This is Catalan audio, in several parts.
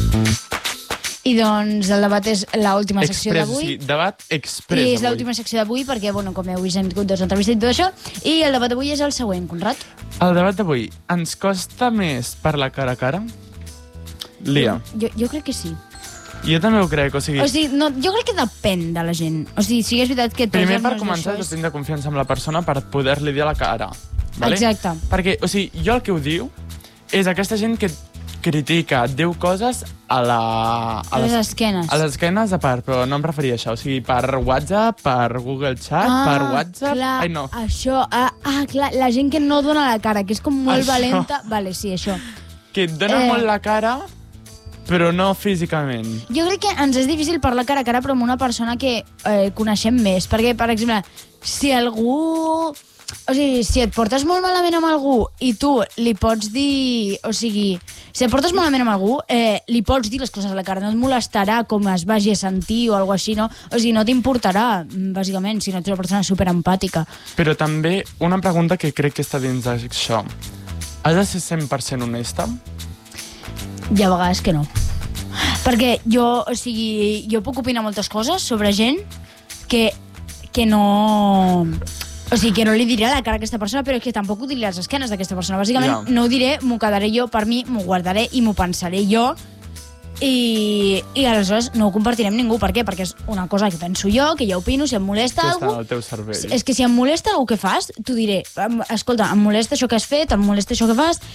I doncs el debat és l'última secció d'avui. Sí, debat express I és l'última secció d'avui perquè, bueno, com heu vist, hem tingut 2 entrevistes i tot això. I el debat d'avui és el següent, Conrad. El debat d'avui, ens costa més parlar cara a cara? Lia. Jo crec que sí. Jo també ho crec, o sigui... No, jo crec que depèn de la gent. O sigui, sí que és veritat que... Primer, per començar, has de tindre confiança amb la persona per poder-li dir a la cara. Vale? Exacte. Perquè, o sigui, jo el que ho diu és aquesta gent que critica, diu coses a les esquenes. A les esquenes, a part, però no em referia a això. O sigui, per WhatsApp, per Google Chat, per WhatsApp... Clar, ai, no. Això, clar, la gent que no dona la cara, que és com molt valenta... Vale, sí, això. Que et dona molt la cara, però no físicament. Jo crec que ens és difícil parlar cara a cara, però amb una persona que coneixem més. Perquè, per exemple, si algú... O sigui, si et portes molt malament amb algú i tu li pots dir... O sigui, si et portes malament amb algú, li pots dir les coses a la cara. No et molestarà com es vagi a sentir o alguna cosa així, no? O sigui, no t'importarà, bàsicament, si no ets una persona superempàtica. Però també una pregunta que crec que està dins d'això. Has de ser 100% honesta? Hi ha vegades que no. Perquè jo, o sigui, jo puc opinar moltes coses sobre gent que no... O sigui, que no li diré a la cara a aquesta persona, però que tampoc ho diré a les esquenes d'aquesta persona. Bàsicament, no ho diré, m'ho quedaré jo per mi, m'ho guardaré i m'ho pensaré jo. I aleshores no ho compartiré amb ningú. Per què? Perquè és una cosa que penso jo, que ja opino, si em molesta algú... Està al teu cervell. És que si em molesta algú que fas, t'ho diré. Escolta, em molesta això que has fet, em molesta això que fas...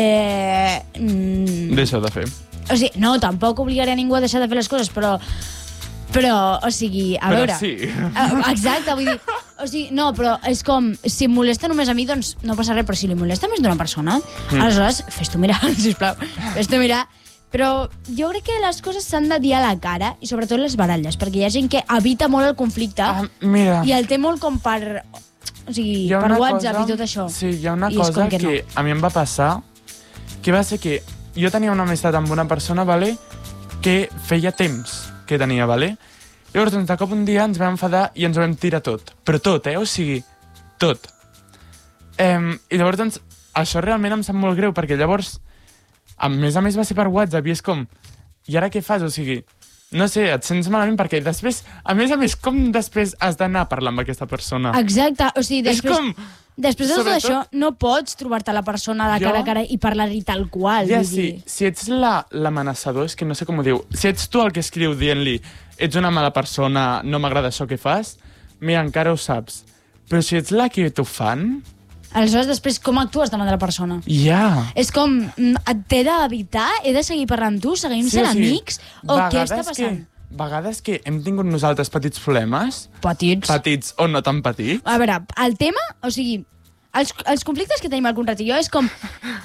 Deixa de fer. O sigui, no, tampoc obligaré a ningú a deixar de fer les coses, però, o sigui, a veure... Sí. Exacte, vull dir... O sigui, no, però és com... Si em molesta només a mi, doncs no passa res, però si li molesta més d'una persona, aleshores, fes-t'ho mirar, sisplau, fes-t'ho mirar. Però jo crec que les coses s'han de dir a la cara, i sobretot les baralles, perquè hi ha gent que evita molt el conflicte i el té molt com per... O sigui, per WhatsApp i tot això. Sí, hi ha una cosa que a mi em va passar, que va ser que jo tenia una amistat amb una persona, vale, que feia temps que tenia, vale? Llavors, de cop un dia ens vam enfadar i ens vam tirar tot. Però tot, o sigui, tot. I llavors, doncs, això realment em sap molt greu, perquè llavors, a més va ser per WhatsApp, i és com, i ara què fas? O sigui, no sé, et sents malament, perquè després, a més, com després has d'anar a parlar amb aquesta persona? Exacte, o sigui, després... És com... Després de tot això, no pots trobar-te la persona de cara a cara i parlar-hi tal qual. Ja, sí. Si ets l'amenaçador, és que no sé com ho diu. Si ets tu el que escriu dient-li ets una mala persona, no m'agrada això que fas, mira, encara ho saps. Però si ets la que t'ho fan... Aleshores, després, com actues davant de la persona? Ja. És com, t'he d'evitar? He de seguir parlant amb tu? Seguim sent amics? O què està passant? Vegades que hem tingut nosaltres petits problemes... Petits o no tan petits. A veure, el tema, o sigui, els conflictes que tenim al Conrad i jo és com...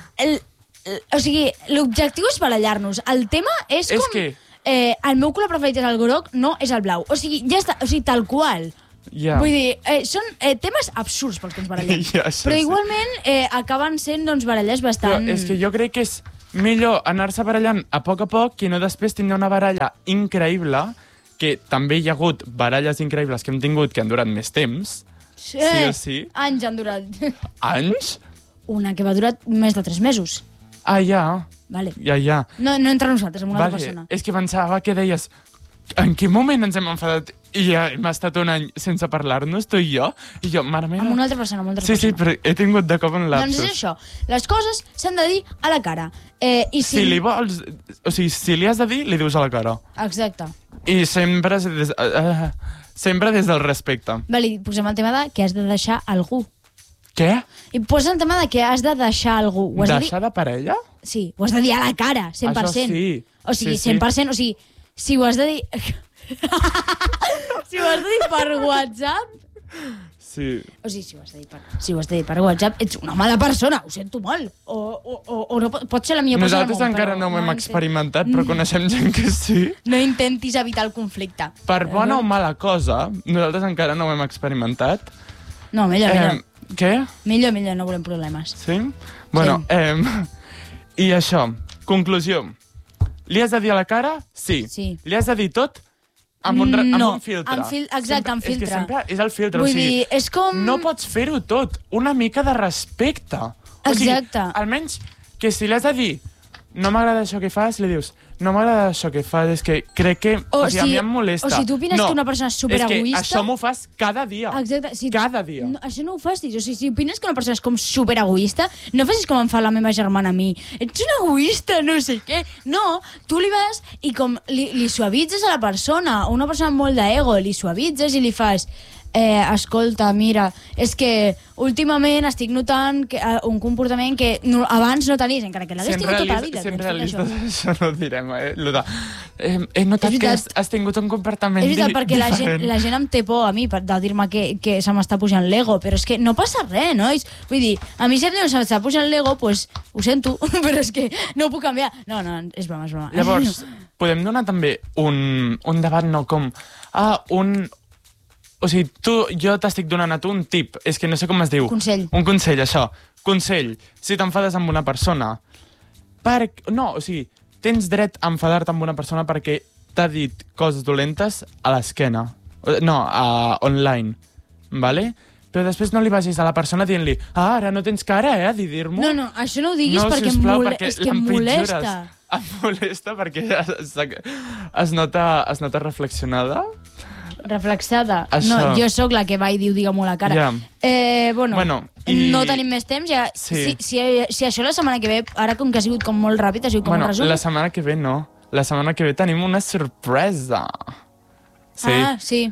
O sigui, l'objectiu és barallar-nos. El tema és com... el meu color preferit és el groc, no és el blau. O sigui, ja està, o sigui, tal qual. Yeah. Vull dir, són temes absurds pels que ens barallem. Però igualment acaben sent doncs, baralles bastant... Però és que jo crec que és millor anar-se barallant a poc que no després tindre una baralla increïble, que també hi ha hagut baralles increïbles que hem tingut que han durat més temps. Sí o sí. Anys han durat. Anys? Una que va durar més de 3 mesos. Ah, ja. Vale. Ja. No entre nosaltres, amb una altra persona. És que pensava que deies... En quin moment ens hem enfadat i ja hem estat un any sense parlar-nos, tu i jo? I jo, mare meva... Amb una altra persona, Sí, però he tingut de cop en lapsus. Doncs és això. Les coses s'han de dir a la cara. I si li vols... O sigui, si li has de dir, li dius a la cara. Exacte. I sempre des del respecte. Vale, posem el tema de que has de deixar algú. Què? I posa el tema de que has de deixar algú. Deixar de parella? Sí, ho has de dir a la cara, 100%. Això sí. O sigui, 100%, o sigui, si ho has de dir... si ho has de dir per WhatsApp... Sí. O sigui, si ho has de dir per WhatsApp, ets una mala persona, ho sento molt. O no pot ser la millor persona. Nosaltres encara no ho hem experimentat, però coneixem gent que sí. No intentis evitar el conflicte. Per bona o mala cosa, nosaltres encara no ho hem experimentat. No, millor. Què? Millor, no volem problemes. Sí? Bueno, i això, conclusió. Li has de dir a la cara? Sí. Li has de dir tot? Amb un filtre. Exacte, amb filtre. És que sempre és el filtre. Vull dir, és com... No pots fer-ho tot. Una mica de respecte. Exacte. O sigui, almenys que si li has de dir no m'agrada això que fas, li dius no m'agrada això que fas, és que crec que... O sigui, a mi em molesta. O si tu opines que una persona és superegoista... És que això m'ho fas cada dia. Exacte. Cada dia. No, això no ho facis. O sigui, si opines que una persona és com superegoista, no facis com em fa la meva germana a mi. Ets un egoista, no sé què. No, tu li vas i com li suavitzes a la persona. Una persona amb molt d'ego, li suavitzes i li fas... escolta, mira, és que últimament estic notant un comportament que abans no tenies, encara que l'hagués tingut tota la vida. Sent realistes, això no ho direm. He notat que has tingut un comportament diferent. És veritat, perquè la gent em té por a mi de dir-me que se m'està pujant l'ego, però és que no passa res, nois. Vull dir, a mi sempre se m'està pujant l'ego, doncs ho sento, però és que no ho puc canviar. No, és broma, és broma. Llavors, podem donar també un debat, no com... O sigui, jo t'estic donant a tu un tip, és que no sé com es diu. Consell. Un consell, això. Consell, si t'enfades amb una persona... No, o sigui, tens dret a enfadar-te amb una persona perquè t'ha dit coses dolentes a l'esquena. No, online, vale? Però després no li vagis a la persona dient-li ara no tens cara, de dir-m'ho. No, això no ho diguis perquè em molesta. Em molesta perquè es nota reflexionada. Reflexada. Això. No, jo sóc la que va i diu digue-m'ho a la cara. Bueno, no tenim més temps. Ja, sí. si això la setmana que ve, ara com que ha sigut com molt ràpid, ha sigut com un resum... La setmana que ve no. La setmana que ve tenim una sorpresa. Sí. Ah, sí.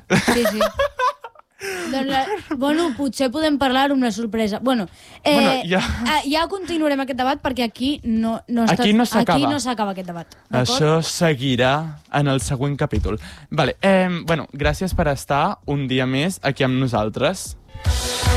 Doncs, potser podem parlar d'una sorpresa. Ja continuarem aquest debat perquè aquí no s'acaba aquest debat. Això seguirà en el següent capítol. Gràcies per estar un dia més aquí amb nosaltres.